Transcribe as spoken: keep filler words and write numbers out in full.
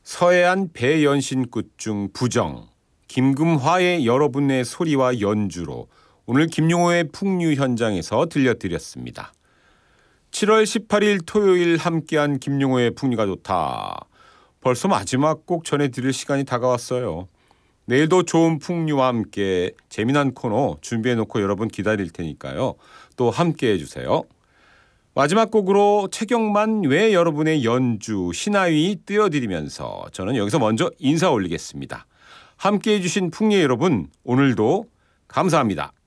서해안 배연신굿 중 부정, 김금화의 여러분의 소리와 연주로 오늘 김용호의 풍류 현장에서 들려드렸습니다. 칠월 십팔일 토요일 함께한 김용호의 풍류가 좋다. 벌써 마지막 곡 전해드릴 시간이 다가왔어요. 내일도 좋은 풍류와 함께 재미난 코너 준비해놓고 여러분 기다릴 테니까요. 또 함께해 주세요. 마지막 곡으로 최경만 외 여러분의 연주 신하위 띄워드리면서 저는 여기서 먼저 인사 올리겠습니다. 함께해 주신 풍류 여러분 오늘도 감사합니다.